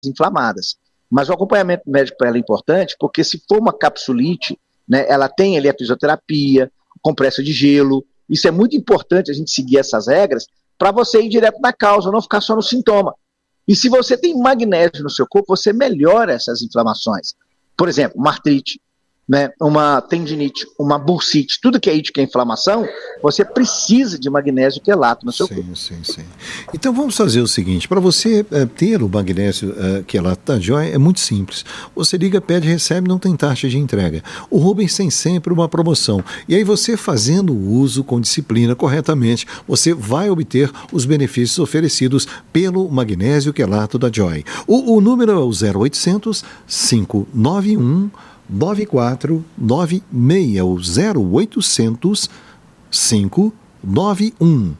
inflamadas. Mas o acompanhamento médico para ela é importante, porque se for uma capsulite, né, ela tem ali a fisioterapia, compressa de gelo. Isso é muito importante a gente seguir essas regras para você ir direto na causa, não ficar só no sintoma. E se você tem magnésio no seu corpo, você melhora essas inflamações. Por exemplo, uma artrite, né, uma tendinite, uma bursite, tudo que é inflamação, você precisa de magnésio quelato no seu corpo. Sim. Então vamos fazer o seguinte, para você ter o magnésio quelato da Joy é muito simples. Você liga, pede, recebe, não tem taxa de entrega. O Rubens tem sempre uma promoção. E aí você fazendo o uso com disciplina corretamente, você vai obter os benefícios oferecidos pelo magnésio quelato da Joy. O número é o 0800 591 9496, o 0800 591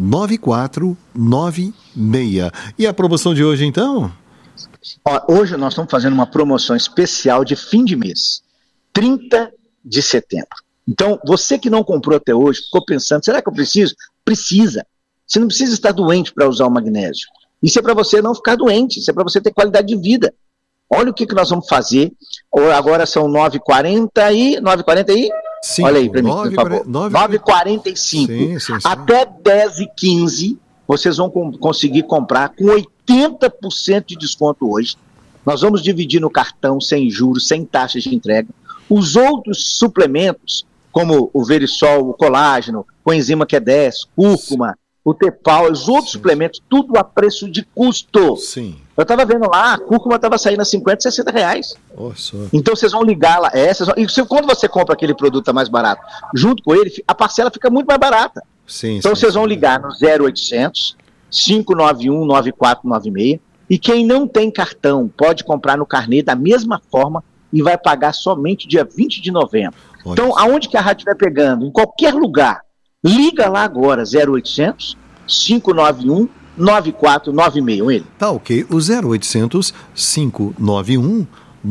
9496. E a promoção de hoje, então? Hoje nós estamos fazendo uma promoção especial de fim de mês, 30 de setembro. Então, você que não comprou até hoje, ficou pensando, será que eu preciso? Precisa. Você não precisa estar doente para usar o magnésio. Isso é para você não ficar doente, isso é para você ter qualidade de vida. Olha o que nós vamos fazer. Agora são 9h40 e... Olha aí para mim, por favor. 9h45. Sim. Até 10h15, vocês vão conseguir comprar com 80% de desconto hoje. Nós vamos dividir no cartão, sem juros, sem taxas de entrega. Os outros suplementos, como o Verisol, o colágeno, o enzima Q10, cúrcuma, o Tepal, os outros suplementos, tudo a preço de custo. Sim. Eu estava vendo lá, a cúrcuma estava saindo a 50, 60 reais. Nossa. Então vocês vão ligar lá. Quando você compra aquele produto mais barato, junto com ele, a parcela fica muito mais barata. Então vocês vão ligar no 0800 591 9496. E quem não tem cartão pode comprar no carnê da mesma forma e vai pagar somente dia 20 de novembro. Olha. Então, aonde que a rádio estiver pegando, em qualquer lugar, liga lá agora, 0800 591 9496, ele. Tá ok, o 0800 591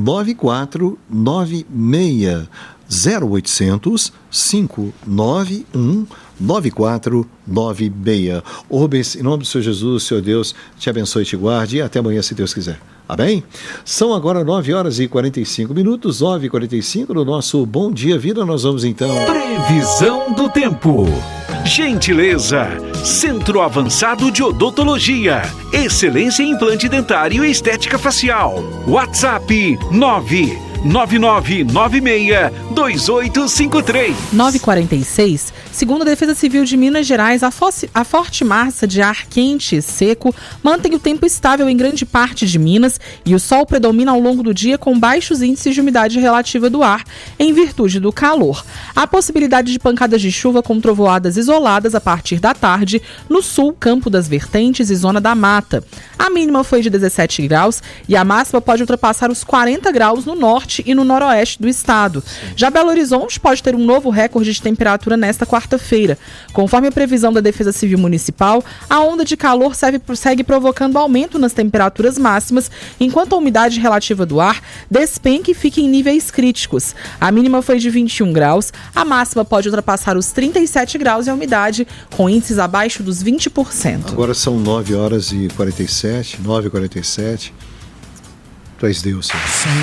9496. 0800 591 9496. Ô Rubens, em nome do Senhor Jesus, Senhor Deus, te abençoe e te guarde e até amanhã, se Deus quiser. Amém? São agora 9h45, 9h45 no nosso Bom Dia Vida. Nós vamos então... Previsão do tempo. Gentileza, Centro Avançado de Odontologia, excelência em implante dentário e estética facial. WhatsApp 999962853. 9h46, segundo a Defesa Civil de Minas Gerais, a forte massa de ar quente e seco mantém o tempo estável em grande parte de Minas e o sol predomina ao longo do dia com baixos índices de umidade relativa do ar em virtude do calor. Há possibilidade de pancadas de chuva com trovoadas isoladas a partir da tarde no sul, Campo das Vertentes e Zona da Mata. A mínima foi de 17 graus e a máxima pode ultrapassar os 40 graus no norte e no noroeste do estado. Já Belo Horizonte pode ter um novo recorde de temperatura nesta quarta-feira. Conforme a previsão da Defesa Civil Municipal, a onda de calor segue provocando aumento nas temperaturas máximas, enquanto a umidade relativa do ar despenca e fica em níveis críticos. A mínima foi de 21 graus, a máxima pode ultrapassar os 37 graus e a umidade com índices abaixo dos 20%. Agora são 9h47, 9h47. Tu és Deus, Senhor.